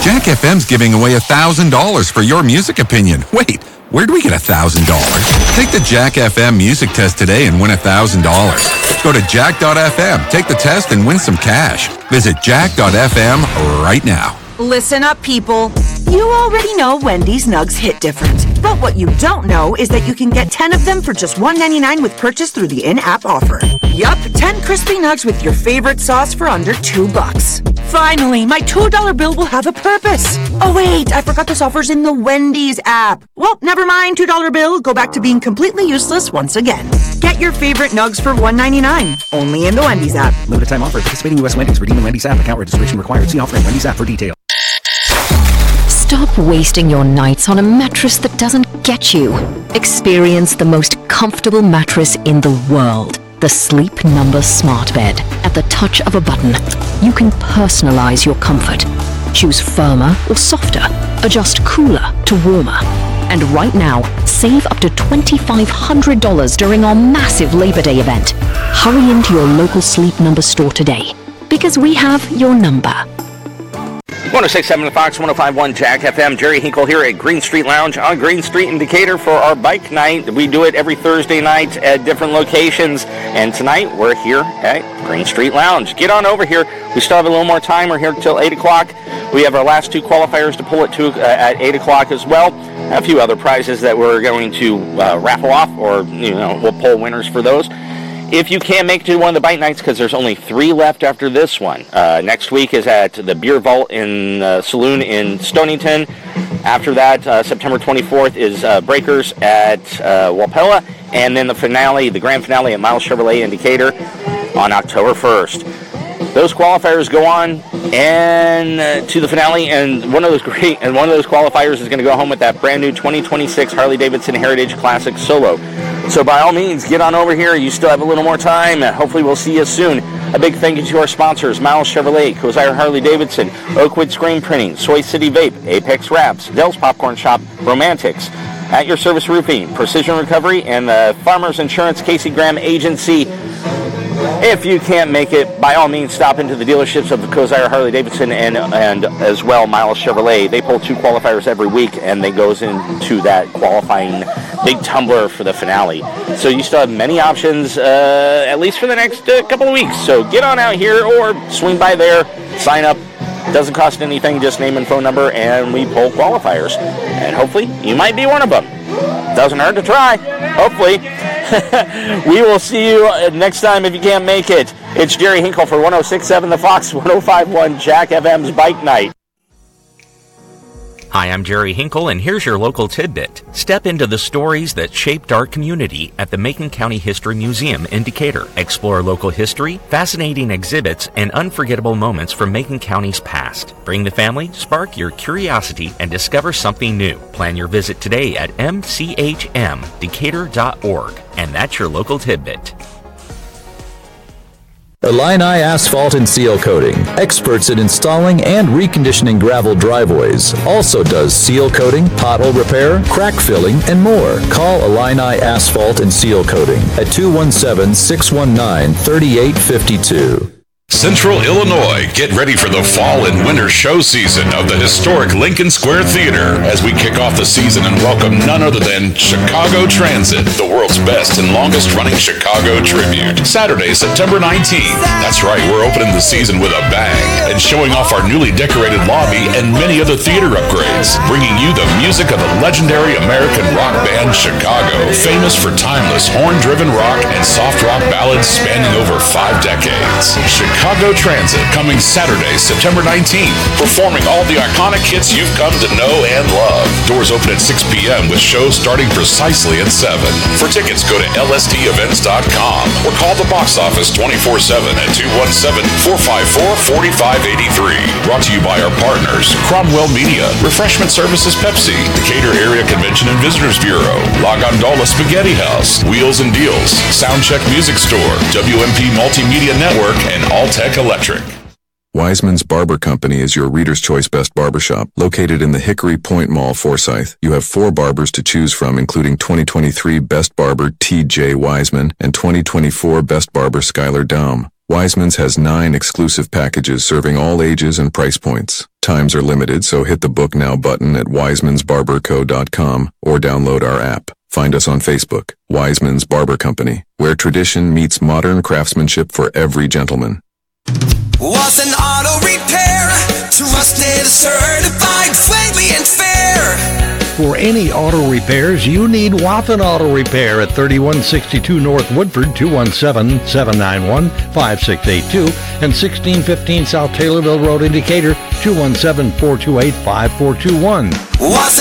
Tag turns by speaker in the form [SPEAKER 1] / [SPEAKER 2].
[SPEAKER 1] Jack FM's giving away $1,000 for your music opinion. Wait, where do we get $1,000? Take the Jack FM music test today and win $1,000. Go to jack.fm, take the test, and win some cash. Visit jack.fm right now.
[SPEAKER 2] Listen up, people. You already know Wendy's nugs hit different. But what you don't know is that you can get 10 of them for just $1.99 with purchase through the in-app offer. Yup, 10 crispy nugs with your favorite sauce for under $2. Finally, my $2 bill will have a purpose. Oh wait, I forgot this offer's in the Wendy's app. Well, never mind, $2 bill. Go back to being completely useless once again. Get your favorite nugs for $1.99. Only in the Wendy's app.
[SPEAKER 3] Limited time offer. Participating U.S. Wendy's. Redeem the Wendy's app. Account registration required. See offer in Wendy's app for details.
[SPEAKER 4] Stop wasting your nights on a mattress that doesn't get you. Experience the most comfortable mattress in the world. The Sleep Number Smart Bed. At the touch of a button, you can personalize your comfort. Choose firmer or softer. Adjust cooler to warmer. And right now, save up to $2,500 during our massive Labor Day event. Hurry into your local Sleep Number store today, because we have your number.
[SPEAKER 5] 106.7 The Fox, 105.1 Jack FM. Jerry Hinkle here at Green Street Lounge on Green Street in Decatur for our bike night. We do it every Thursday night at different locations. And tonight we're here at Green Street Lounge. Get on over here. We still have a little more time. We're here till 8 o'clock. We have our last two qualifiers to pull it to at 8 o'clock as well. A few other prizes that we're going to raffle off, or we'll pull winners for those. If you can't make it to one of the bike nights, because there's only 3 left after this one, next week is at the Beer Vault in Saloon in Stonington. After that, September 24th is Breakers at Wapella, and then the finale, the grand finale at Miles Chevrolet in Decatur on October 1st. Those qualifiers go on and to the finale, and one of those qualifiers is going to go home with that brand new 2026 Harley-Davidson Heritage Classic Solo. So by all means, get on over here. You still have a little more time. Hopefully we'll see you soon. A big thank you to our sponsors, Miles Chevrolet, Kosire Harley-Davidson, Oakwood Screen Printing, Soy City Vape, Apex Wraps, Dell's Popcorn Shop, Romantics, At Your Service Roofing, Precision Recovery, and the Farmers Insurance Casey Graham Agency. If you can't make it, by all means, stop into the dealerships of the Kosire Harley-Davidson and as well Miles Chevrolet. They pull 2 qualifiers every week, and they goes into that qualifying big tumbler for the finale. So you still have many options, at least for the next couple of weeks. So get on out here or swing by there, sign up. Doesn't cost anything, just name and phone number, and we pull qualifiers. And hopefully, you might be one of them. Doesn't hurt to try. Hopefully. We will see you next time if you can't make it. It's Jerry Hinkle for 106.7 The Fox, 105.1 Jack FM's Bike Night.
[SPEAKER 6] Hi, I'm Jerry Hinkle, and here's your local tidbit. Step into the stories that shaped our community at the Macon County History Museum in Decatur. Explore local history, fascinating exhibits, and unforgettable moments from Macon County's past. Bring the family, spark your curiosity, and discover something new. Plan your visit today at mchmdecatur.org. And that's your local tidbit.
[SPEAKER 7] Illini Asphalt and Seal Coating, experts in installing and reconditioning gravel driveways. Also does seal coating, pothole repair, crack filling, and more. Call Illini Asphalt and Seal Coating at 217-619-3852.
[SPEAKER 8] Central Illinois, get ready for the fall and winter show season of the historic Lincoln Square Theater as we kick off the season and welcome none other than Chicago Transit, the world's best and longest running Chicago tribute. Saturday, September 19th. That's right, we're opening the season with a bang and showing off our newly decorated lobby and many other theater upgrades, bringing you the music of the legendary American rock band Chicago, famous for timeless horn-driven rock and soft rock ballads spanning over 5 decades. Chicago Transit, coming Saturday, September 19th, performing all the iconic hits you've come to know and love. Doors open at 6 p.m. with shows starting precisely at 7. For tickets, go to lstevents.com or call the box office 24/7 at 217-454-4583. Brought to you by our partners, Cromwell Media, Refreshment Services Pepsi, Decatur Area Convention and Visitors Bureau, La Gondola Spaghetti House, Wheels and Deals, Soundcheck Music Store, WMP Multimedia Network, and Alltech Electric.
[SPEAKER 1] Wiseman's Barber Company is your Reader's Choice Best Barbershop. Located in the Hickory Point Mall, Forsyth, you have 4 barbers to choose from, including 2023 Best Barber T.J. Wiseman and 2024 Best Barber Skylar Daum.
[SPEAKER 9] Wiseman's has 9 exclusive packages serving all ages and price points. Times are limited, so hit the Book Now button at wisemansbarberco.com or download our app. Find us on Facebook, Wiseman's Barber Company, where tradition meets modern craftsmanship for every gentleman.
[SPEAKER 10] Was an auto repair, trusted, certified, friendly, and fair.
[SPEAKER 11] For any auto repairs, you need Wathen Auto Repair at 3162 North Woodford, 217-791-5682, and 1615 South Taylorville Road, Indicator, 217-428-5421.